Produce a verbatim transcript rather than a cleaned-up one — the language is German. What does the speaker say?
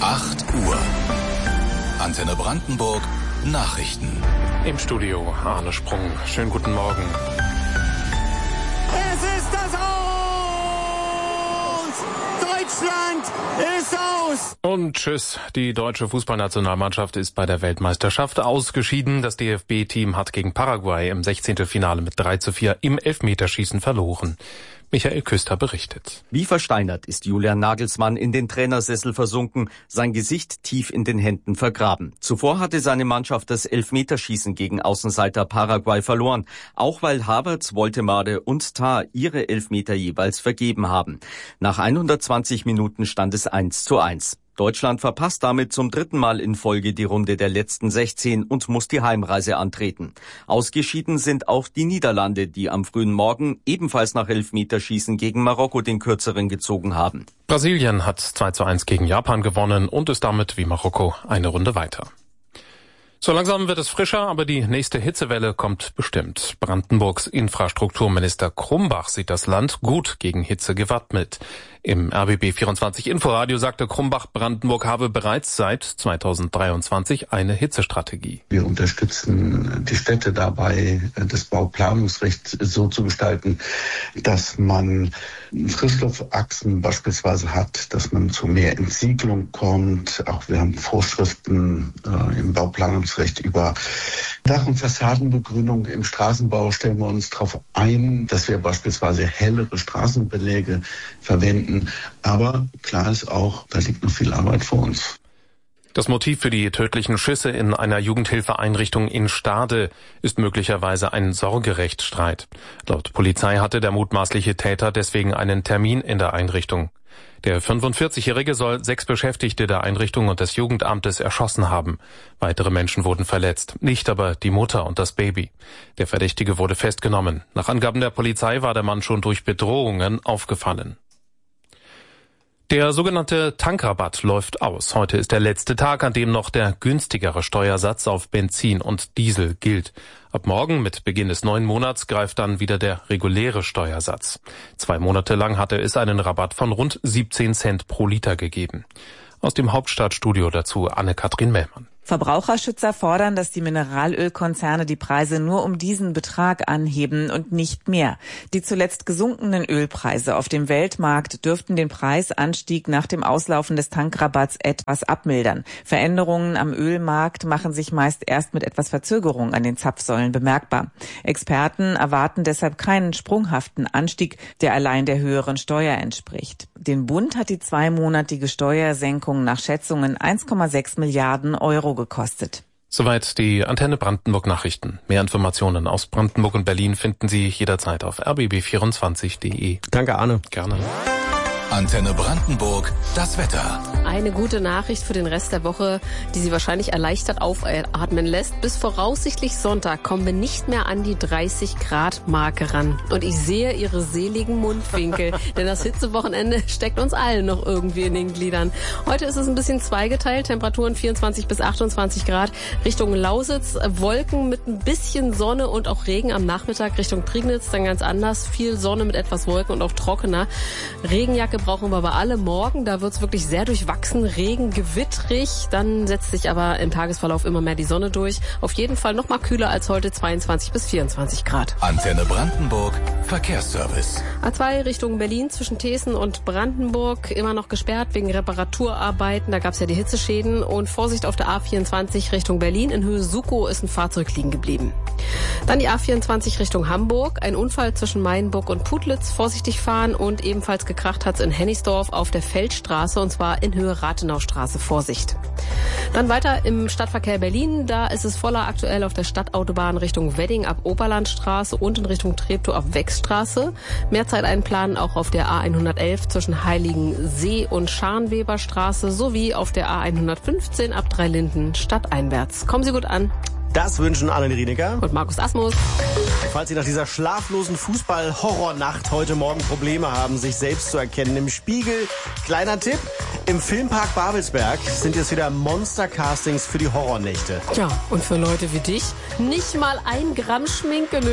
acht Uhr. Antenne Brandenburg Nachrichten. Im Studio Arne Sprung. Schönen guten Morgen. Es ist das Aus! Deutschland ist aus! Und tschüss. Die deutsche Fußballnationalmannschaft ist bei der Weltmeisterschaft ausgeschieden. Das D F B-Team hat gegen Paraguay im Sechzehntelfinale mit drei zu vier im Elfmeterschießen verloren. Michael Küster berichtet. Wie versteinert ist Julian Nagelsmann in den Trainersessel versunken, sein Gesicht tief in den Händen vergraben. Zuvor hatte seine Mannschaft das Elfmeterschießen gegen Außenseiter Paraguay verloren, auch weil Havertz, Woltemade und Tah ihre Elfmeter jeweils vergeben haben. Nach hundertzwanzig Minuten stand es eins zu eins. Deutschland verpasst damit zum dritten Mal in Folge die Runde der letzten sechzehn und muss die Heimreise antreten. Ausgeschieden sind auch die Niederlande, die am frühen Morgen ebenfalls nach Elfmeterschießen gegen Marokko den kürzeren gezogen haben. Brasilien hat zwei zu eins gegen Japan gewonnen und ist damit wie Marokko eine Runde weiter. So langsam wird es frischer, aber die nächste Hitzewelle kommt bestimmt. Brandenburgs Infrastrukturminister Krumbach sieht das Land gut gegen Hitze gewappnet. Im R B B vierundzwanzig Inforadio sagte Krumbach, Brandenburg habe bereits seit zweitausenddreiundzwanzig eine Hitzestrategie. Wir unterstützen die Städte dabei, das Bauplanungsrecht so zu gestalten, dass man Frischluftachsen beispielsweise hat, dass man zu mehr Entsiegelung kommt. Auch wir haben Vorschriften äh, im Bauplanungsrecht über Dach- und Fassadenbegrünung. Im Straßenbau stellen wir uns darauf ein, dass wir beispielsweise hellere Straßenbeläge verwenden. Aber klar ist auch, da liegt noch viel Arbeit vor uns. Das Motiv für die tödlichen Schüsse in einer Jugendhilfeeinrichtung in Stade ist möglicherweise ein Sorgerechtsstreit. Laut Polizei hatte der mutmaßliche Täter deswegen einen Termin in der Einrichtung. Der fünfundvierzigjährige soll sechs Beschäftigte der Einrichtung und des Jugendamtes erschossen haben. Weitere Menschen wurden verletzt, nicht aber die Mutter und das Baby. Der Verdächtige wurde festgenommen. Nach Angaben der Polizei war der Mann schon durch Bedrohungen aufgefallen. Der sogenannte Tankrabatt läuft aus. Heute ist der letzte Tag, an dem noch der günstigere Steuersatz auf Benzin und Diesel gilt. Ab morgen, mit Beginn des neuen Monats, greift dann wieder der reguläre Steuersatz. Zwei Monate lang hatte es einen Rabatt von rund siebzehn Cent pro Liter gegeben. Aus dem Hauptstadtstudio dazu Anne-Kathrin Mellmann. Verbraucherschützer fordern, dass die Mineralölkonzerne die Preise nur um diesen Betrag anheben und nicht mehr. Die zuletzt gesunkenen Ölpreise auf dem Weltmarkt dürften den Preisanstieg nach dem Auslaufen des Tankrabatts etwas abmildern. Veränderungen am Ölmarkt machen sich meist erst mit etwas Verzögerung an den Zapfsäulen bemerkbar. Experten erwarten deshalb keinen sprunghaften Anstieg, der allein der höheren Steuer entspricht. Den Bund hat die zweimonatige Steuersenkung nach Schätzungen eins Komma sechs Milliarden Euro gekostet. Soweit die Antenne Brandenburg Nachrichten. Mehr Informationen aus Brandenburg und Berlin finden Sie jederzeit auf r b b vierundzwanzig punkt d e. Danke, Arne. Gerne. Antenne Brandenburg, das Wetter. Eine gute Nachricht für den Rest der Woche, die Sie wahrscheinlich erleichtert aufatmen lässt. Bis voraussichtlich Sonntag kommen wir nicht mehr an die dreißig Grad Marke ran. Und ich sehe Ihre seligen Mundwinkel, denn das Hitzewochenende steckt uns allen noch irgendwie in den Gliedern. Heute ist es ein bisschen zweigeteilt, Temperaturen vierundzwanzig bis achtundzwanzig Grad. Richtung Lausitz, Wolken mit ein bisschen Sonne und auch Regen am Nachmittag. Richtung Prignitz dann ganz anders, viel Sonne mit etwas Wolken und auch trockener. Regenjacke brauchen wir aber alle morgen. Da wird es wirklich sehr durchwachsen, Regen, gewittrig. Dann setzt sich aber im Tagesverlauf immer mehr die Sonne durch. Auf jeden Fall noch mal kühler als heute, zweiundzwanzig bis vierundzwanzig Grad. Antenne Brandenburg, Verkehrsservice. A zwei Richtung Berlin zwischen Thesen und Brandenburg immer noch gesperrt wegen Reparaturarbeiten. Da gab es ja die Hitzeschäden. Und Vorsicht auf der A vierundzwanzig Richtung Berlin. In Höhe Sukow ist ein Fahrzeug liegen geblieben. Dann die A vierundzwanzig Richtung Hamburg. Ein Unfall zwischen Mainburg und Putlitz. Vorsichtig fahren und ebenfalls gekracht hat es in Hennigsdorf auf der Feldstraße und zwar in Höhe Rathenaustraße. Vorsicht. Dann weiter im Stadtverkehr Berlin. Da ist es voller aktuell auf der Stadtautobahn Richtung Wedding ab Oberlandstraße und in Richtung Treptow ab Wechstraße. Mehr Zeit einplanen auch auf der A hundertelf zwischen Heiligensee und Scharnweberstraße sowie auf der A hundertfünfzehn ab Dreilinden stadteinwärts. Kommen Sie gut an. Das wünschen Anne Rienecker und Markus Asmus. Falls Sie nach dieser schlaflosen Fußball-Horrornacht heute Morgen Probleme haben, sich selbst zu erkennen im Spiegel, kleiner Tipp, im Filmpark Babelsberg sind jetzt wieder Monster-Castings für die Horrornächte. Tja, und für Leute wie dich nicht mal ein Gramm Schminke